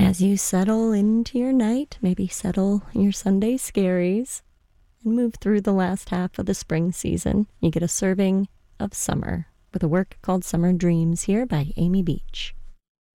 As you settle into your night, maybe settle your Sunday scaries, and move through the last half of the spring season, you get a serving of summer with a work called Summer Dreams here by Amy Beach.